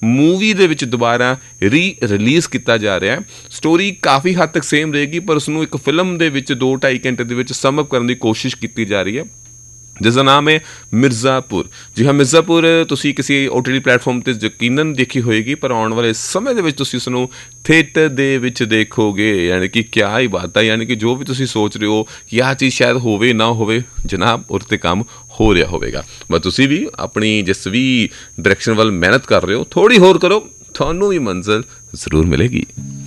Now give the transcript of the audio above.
Movie ਦੇ ਵਿੱਚ ਦੁਬਾਰਾ ਰਿਲੀਜ਼ ਕੀਤਾ ਜਾ ਰਿਹਾ। ਸਟੋਰੀ ਕਾਫੀ ਹੱਦ ਤੱਕ ਸੇਮ ਰਹੇਗੀ, ਪਰ ਉਸਨੂੰ ਇੱਕ ਫਿਲਮ ਦੇ ਵਿੱਚ 2-2.5 ਘੰਟੇ ਦੇ ਵਿੱਚ ਸਮਅਪ ਕਰਨ ਦੀ ਕੋਸ਼ਿਸ਼ ਕੀਤੀ ਜਾ ਰਹੀ ਹੈ, ਜਿਸਦਾ ਨਾਮ ਹੈ ਮਿਰਜ਼ਾਪੁਰ। ਜੀ ਹਾਂ, ਮਿਰਜ਼ਾਪੁਰ ਤੁਸੀਂ ਕਿਸੇ OTT ਪਲੇਟਫਾਰਮ 'ਤੇ ਯਕੀਨਨ ਦੇਖੀ ਹੋਏਗੀ, ਪਰ ਆਉਣ ਵਾਲੇ ਸਮੇਂ ਦੇ ਵਿੱਚ ਤੁਸੀਂ ਉਸਨੂੰ ਥੀਏਟਰ ਦੇ ਵਿੱਚ ਦੇਖੋਗੇ। ਯਾਨੀ ਕਿ ਕਿਆ ਹੀ ਬਾਤ ਹੈ, ਯਾਨੀ ਕਿ ਜੋ ਵੀ ਤੁਸੀਂ ਸੋਚ ਰਹੇ ਹੋ ਕਿ ਆਹ ਚੀਜ਼ ਸ਼ਾਇਦ ਹੋਵੇ ਨਾ ਹੋਵੇ, ਜਨਾਬ ਉਹਦੇ 'ਤੇ ਕੰਮ ਹੋ ਰਿਹਾ ਹੋਵੇਗਾ। ਬਸ ਤੁਸੀਂ ਵੀ ਆਪਣੀ ਜਿਸ ਵੀ ਡਾਇਰੈਕਸ਼ਨ ਵੱਲ ਮਿਹਨਤ ਕਰ ਰਹੇ ਹੋ, ਥੋੜ੍ਹੀ ਹੋਰ ਕਰੋ, ਤੁਹਾਨੂੰ ਵੀ ਮੰਜ਼ਿਲ ਜ਼ਰੂਰ ਮਿਲੇਗੀ।